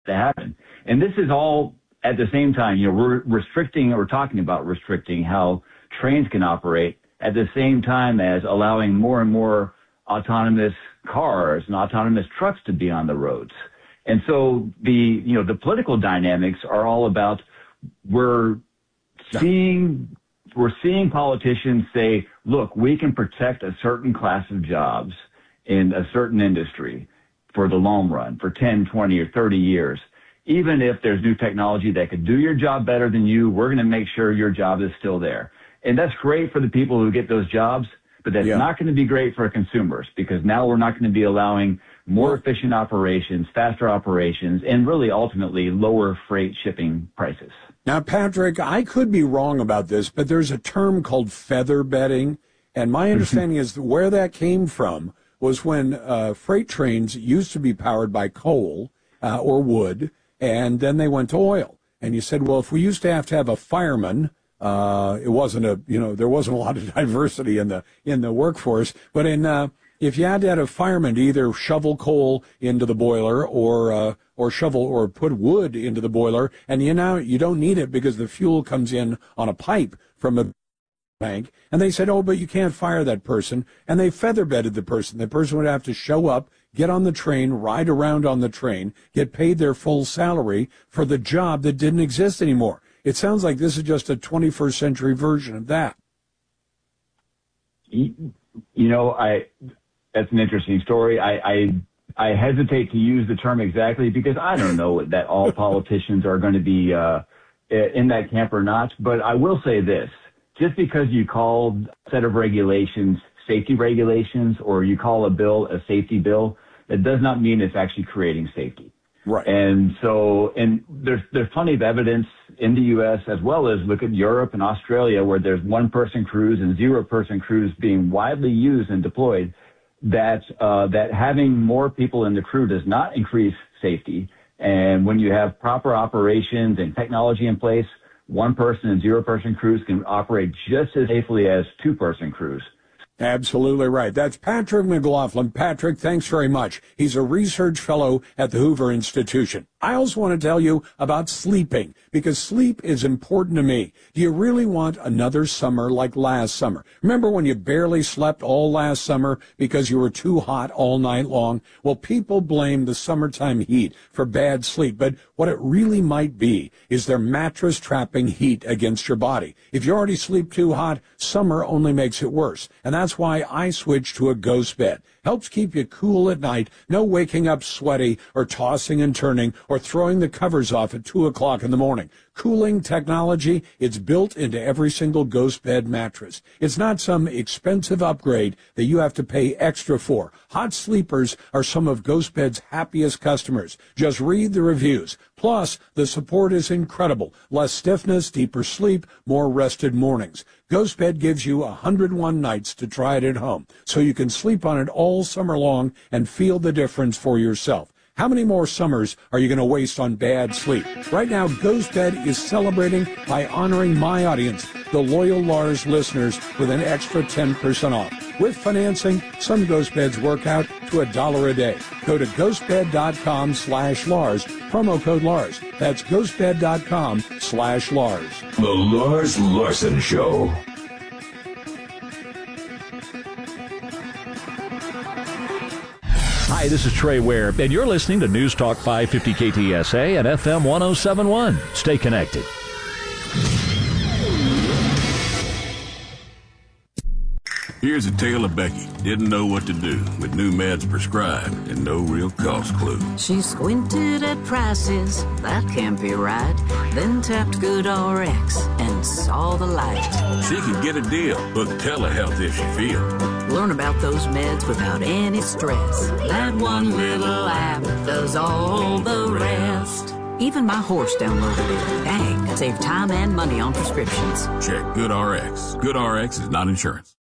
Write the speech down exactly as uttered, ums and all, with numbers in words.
to happen. And this is all at the same time, you know, we're restricting, or talking about restricting how trains can operate at the same time as allowing more and more autonomous cars and autonomous trucks to be on the roads. And so the, you know, the political dynamics are all about, we're seeing, we're seeing politicians say, look, we can protect a certain class of jobs in a certain industry for the long run, for ten, twenty, or thirty years. Even if there's new technology that could do your job better than you, we're going to make sure your job is still there. And that's great for the people who get those jobs, but that's yeah. not going to be great for consumers, because now we're not going to be allowing more efficient operations, faster operations, and really ultimately lower freight shipping prices. Now, Patrick, I could be wrong about this, but there's a term called feather bedding, and my understanding is that where that came from was when uh, freight trains used to be powered by coal uh, or wood, and then they went to oil. And you said, well, if we used to have to have a fireman, uh, it wasn't a, you know, there wasn't a lot of diversity in the in the workforce, but in uh, if you had to have a fireman to either shovel coal into the boiler or uh, or shovel or put wood into the boiler, and you now you don't need it because the fuel comes in on a pipe from a bank, and they said, oh, but you can't fire that person, and they feather bedded the person. The person would have to show up, get on the train, ride around on the train, get paid their full salary for the job that didn't exist anymore. It sounds like this is just a twenty-first century version of that. You know, I that's an interesting story. I, I I hesitate to use the term exactly because I don't know that all politicians are going to be uh, in that camp or not. But I will say this. Just because you call a set of regulations safety regulations or you call a bill a safety bill, that does not mean it's actually creating safety. Right. And so, and there's, there's plenty of evidence in the U S as well as look at Europe and Australia where there's one-person crews and zero-person crews being widely used and deployed, that, uh, that having more people in the crew does not increase safety. And when you have proper operations and technology in place, one-person and zero-person crews can operate just as safely as two-person crews. Absolutely right. That's Patrick McLaughlin. Patrick, thanks very much. He's a research fellow at the Hoover Institution. I also want to tell you about sleeping, because sleep is important to me. Do you really want another summer like last summer? Remember when you barely slept all last summer because you were too hot all night long? Well, people blame the summertime heat for bad sleep, but what it really might be is their mattress trapping heat against your body. If you already sleep too hot, summer only makes it worse, and that's why I switched to a Ghost Bed. Helps keep you cool at night, no waking up sweaty or tossing and turning or throwing the covers off at two o'clock in the morning. Cooling technology, it's built into every single Ghost Bed mattress. It's not some expensive upgrade that you have to pay extra for. Hot sleepers are some of Ghost Bed's happiest customers. Just read the reviews. Plus, the support is incredible. Less stiffness, deeper sleep, more rested mornings. Ghost Bed gives you one hundred one nights to try it at home, so you can sleep on it all summer long and feel the difference for yourself. How many more summers are you going to waste on bad sleep? Right now, Ghost Bed is celebrating by honoring my audience, the loyal Lars listeners, with an extra ten percent off. With financing, some Ghost Beds work out to a dollar a day. Go to ghostbed.com slash Lars, promo code Lars. That's ghostbed.com slash Lars. The Lars Larson Show. Hi, this is Trey Ware, and you're listening to News Talk five fifty K T S A and F M one oh seven point one. Stay connected. Here's a tale of Becky. Didn't know what to do with new meds prescribed and no real cost clue. She squinted at prices, that can't be right. Then tapped GoodRx and saw the light. She could get a deal. Book telehealth if she feels. Learn about those meds without any stress. That one little app does all the rest. Even my horse downloaded it. Dang, save time and money on prescriptions. Check GoodRx. GoodRx is not insurance.